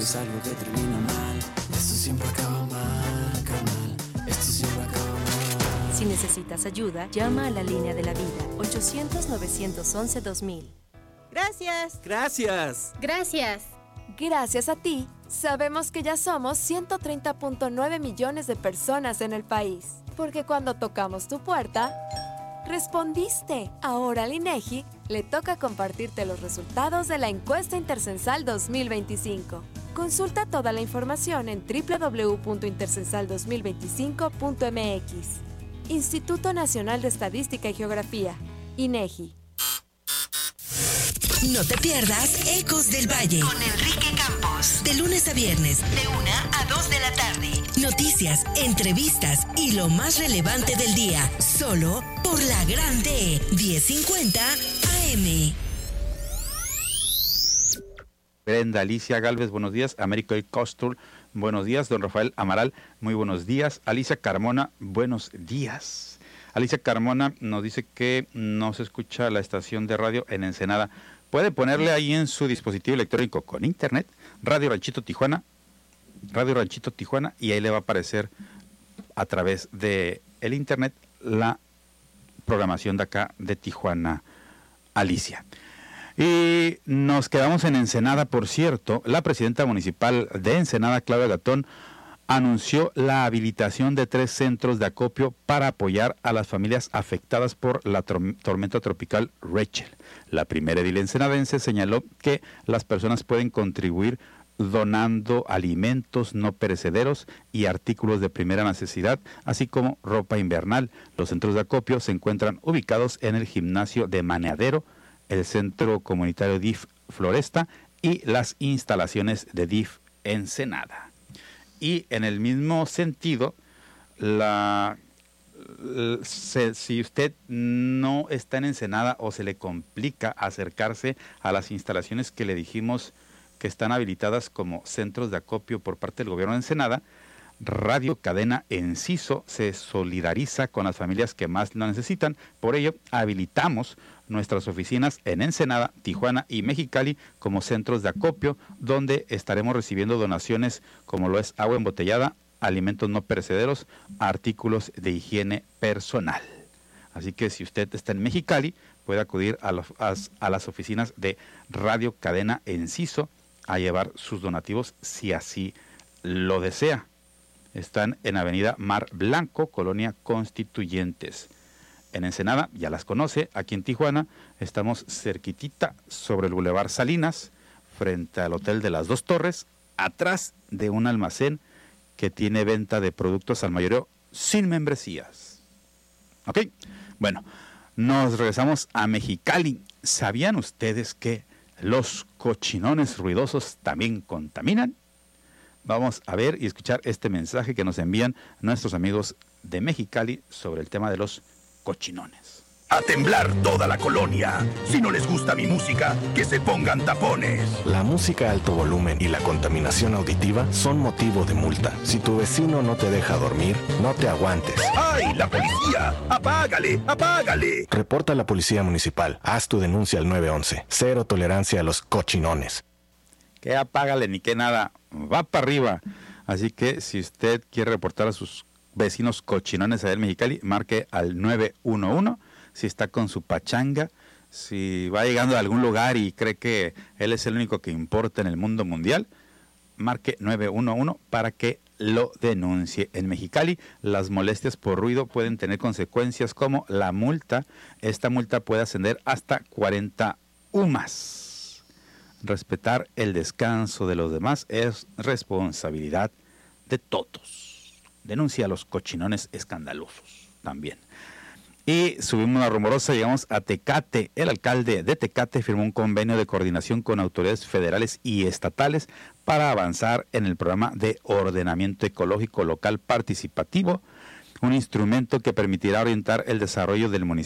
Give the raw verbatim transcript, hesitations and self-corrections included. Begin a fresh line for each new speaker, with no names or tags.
es algo que termina mal. Esto siempre acaba mal, carnal. Esto siempre acaba mal.
Si necesitas ayuda, llama a la línea de la vida, ochocientos, novecientos once, dos mil.
Gracias.
Gracias.
Gracias.
Gracias a ti, sabemos que ya somos ciento treinta punto nueve millones de personas en el país. Porque cuando tocamos tu puerta, respondiste. Ahora al INEGI le toca compartirte los resultados de la encuesta intercensal dos mil veinticinco. Consulta toda la información en doble u doble u doble u punto intercensal dos mil veinticinco punto m x. Instituto Nacional de Estadística y Geografía, INEGI.
No te pierdas Ecos del Valle con Enrique Campos. De lunes a viernes, de una a dos de la tarde. Noticias, entrevistas y lo más relevante del día. Solo por la Grande diez cincuenta A M.
Brenda Alicia Galvez, buenos días. Américo y Costul, buenos días. Don Rafael Amaral, muy buenos días. Alicia Carmona, buenos días. Alicia Carmona nos dice que no se escucha la estación de radio en Ensenada. Puede ponerle ahí en su dispositivo electrónico con internet, Radio Ranchito Tijuana, Radio Ranchito Tijuana, y ahí le va a aparecer a través de el internet la programación de acá de Tijuana, Alicia. Y nos quedamos en Ensenada, por cierto. La presidenta municipal de Ensenada, Claudia Gatón, anunció la habilitación de tres centros de acopio para apoyar a las familias afectadas por la tormenta tropical Rachel. La primera edil ensenadense señaló que las personas pueden contribuir donando alimentos no perecederos y artículos de primera necesidad, así como ropa invernal. Los centros de acopio se encuentran ubicados en el gimnasio de Maneadero, el centro comunitario D I F Floresta y las instalaciones de D I F Ensenada. Y en el mismo sentido, la, se, si usted no está en Ensenada o se le complica acercarse a las instalaciones que le dijimos que están habilitadas como centros de acopio por parte del gobierno de Ensenada, Radio Cadena Enciso se solidariza con las familias que más lo necesitan. Por ello, habilitamos nuestras oficinas en Ensenada, Tijuana y Mexicali como centros de acopio, donde estaremos recibiendo donaciones como lo es agua embotellada, alimentos no perecederos, artículos de higiene personal. Así que si usted está en Mexicali, puede acudir a, los, a, a las oficinas de Radio Cadena Enciso a llevar sus donativos si así lo desea. Están en Avenida Mar Blanco, Colonia Constituyentes. En Ensenada, ya las conoce. Aquí en Tijuana estamos cerquitita sobre el Boulevard Salinas, frente al Hotel de las Dos Torres, atrás de un almacén que tiene venta de productos al mayoreo sin membresías. ¿Ok? Bueno, nos regresamos a Mexicali. ¿Sabían ustedes que los cochinones ruidosos también contaminan? Vamos a ver y escuchar este mensaje que nos envían nuestros amigos de Mexicali sobre el tema de los cochinones.
A temblar toda la colonia. Si no les gusta mi música, que se pongan tapones.
La música a alto volumen y la contaminación auditiva son motivo de multa. Si tu vecino no te deja dormir, no te aguantes.
¡Ay, la policía! ¡Apágale, apágale!
Reporta a la policía municipal. Haz tu denuncia al nueve once. Cero tolerancia a los cochinones.
Que apágale ni que nada. Va para arriba. Así que si usted quiere reportar a sus vecinos cochinones allá en Mexicali, marque al nueve uno uno. Si está con su pachanga, si va llegando a algún lugar y cree que él es el único que importa en el mundo mundial, marque nueve uno uno para que lo denuncie. En Mexicali, las molestias por ruido pueden tener consecuencias como la multa. Esta multa puede ascender hasta cuarenta U M A S. Respetar el descanso de los demás es responsabilidad de todos. Denuncia a los cochinones escandalosos también. Y subimos la rumorosa, llegamos a Tecate. El alcalde de Tecate firmó un convenio de coordinación con autoridades federales y estatales para avanzar en el programa de ordenamiento ecológico local participativo, un instrumento que permitirá orientar el desarrollo del municipio